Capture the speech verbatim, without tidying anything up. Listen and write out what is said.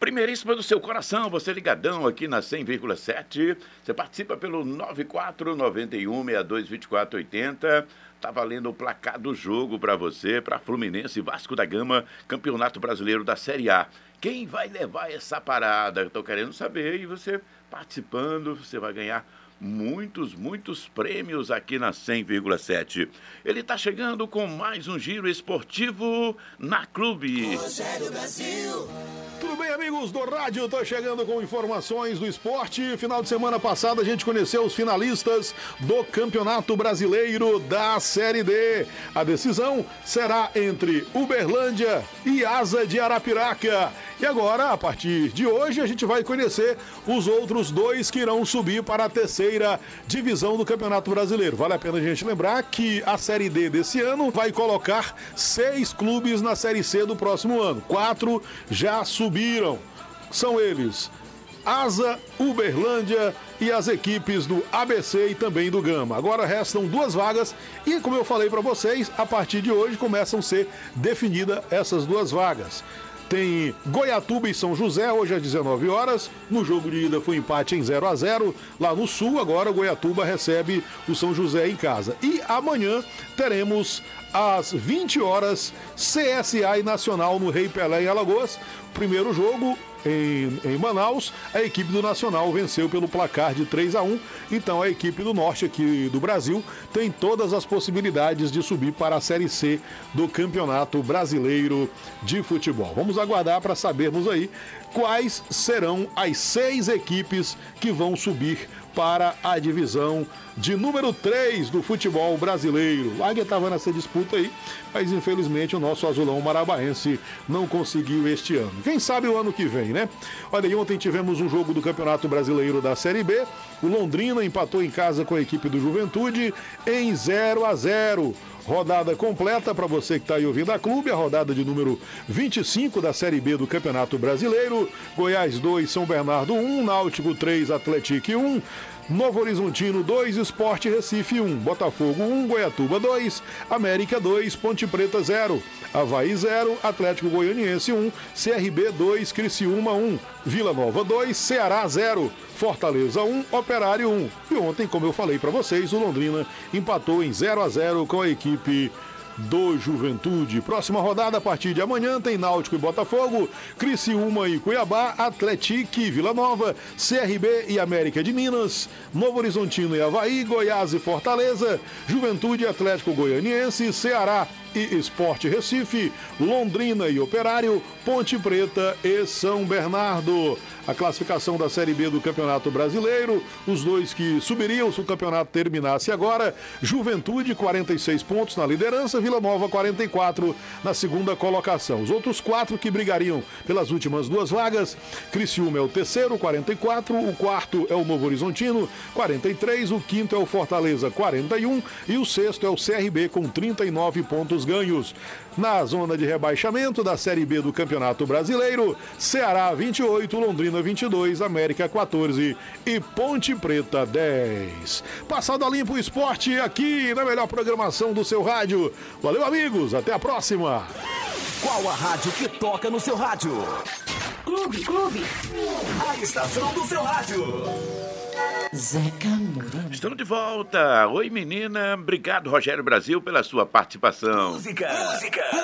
Primeiríssima do seu coração, você ligadão aqui na cem vírgula sete. Você participa pelo nove quatro nove um, seis dois dois quatro oito zero. Tá valendo o placar do jogo para você, para Fluminense e Vasco da Gama, Campeonato Brasileiro da Série A. Quem vai levar essa parada? Eu tô querendo saber, e você participando, você vai ganhar muitos, muitos prêmios aqui na cem vírgula sete. Ele está chegando com mais um giro esportivo na Clube. Rogério Brasil. Tudo bem, amigos do rádio? Estou chegando com informações do esporte. Final de semana passada a gente conheceu os finalistas do Campeonato Brasileiro da Série D. A decisão será entre Uberlândia e Asa de Arapiraca. E agora, a partir de hoje, a gente vai conhecer os outros dois que irão subir para a terceira divisão do Campeonato Brasileiro. Vale a pena a gente lembrar que a Série D desse ano vai colocar seis clubes na Série C do próximo ano. Quatro já subiram. São eles: Asa, Uberlândia e as equipes do A B C e também do Gama. Agora restam duas vagas e, como eu falei para vocês, a partir de hoje começam a ser definidas essas duas vagas. Tem Goiatuba e São José, hoje às dezenove horas. No jogo de ida foi empate em zero a zero. Lá no Sul, agora o Goiatuba recebe o São José em casa. E amanhã teremos às vinte horas C S A e Nacional no Rei Pelé em Alagoas. Primeiro jogo em, em Manaus, a equipe do Nacional venceu pelo placar de três a um. Então a equipe do Norte aqui do Brasil tem todas as possibilidades de subir para a Série C do Campeonato Brasileiro de Futebol. Vamos aguardar para sabermos aí quais serão as seis equipes que vão subir para a divisão de número três do futebol brasileiro. O Águia estava nessa disputa aí, mas infelizmente o nosso azulão marabaense não conseguiu este ano. Quem sabe o ano que vem, né? Olha, aí, ontem tivemos um jogo do Campeonato Brasileiro da Série B. O Londrina empatou em casa com a equipe do Juventude em zero a zero. Rodada completa para você que está aí ouvindo a Clube, a rodada de número vinte e cinco da Série B do Campeonato Brasileiro. Goiás dois, São Bernardo um, Náutico três, Atlético um, Novo Horizontino dois, Sport Recife um, Botafogo um, Goiatuba dois, América dois, Ponte Preta zero, Avaí zero, Atlético Goianiense um, C R B dois, Criciúma um, Vila Nova dois, Ceará zero, Fortaleza um, Operário um. E ontem, como eu falei para vocês, o Londrina empatou em zero a zero com a equipe do Juventude. Próxima rodada a partir de amanhã tem Náutico e Botafogo, Criciúma e Cuiabá, Atlético e Vila Nova, C R B e América de Minas, Novo Horizontino e Avaí, Goiás e Fortaleza, Juventude e Atlético Goianiense, Ceará e Sport Recife, Londrina e Operário, Ponte Preta e São Bernardo. A classificação da Série B do Campeonato Brasileiro, os dois que subiriam se o campeonato terminasse agora: Juventude, quarenta e seis pontos na liderança, Vila Nova, quarenta e quatro na segunda colocação. Os outros quatro que brigariam pelas últimas duas vagas: Criciúma é o terceiro, quarenta e quatro, o quarto é o Novo Horizontino, quarenta e três, o quinto é o Fortaleza, quarenta e um e o sexto é o C R B com trinta e nove pontos ganhos. Na zona de rebaixamento da Série B do Campeonato Brasileiro, Ceará vinte e oito, Londrina vinte e dois, América quatorze e Ponte Preta dez. Passado a limpo o esporte aqui na melhor programação do seu rádio. Valeu, amigos, até a próxima. Qual a rádio que toca no seu rádio? Clube, Clube. A estação do seu rádio. Zeca Mourão. Estamos de volta. Oi, menina. Obrigado, Rogério Brasil, pela sua participação. Música. Música.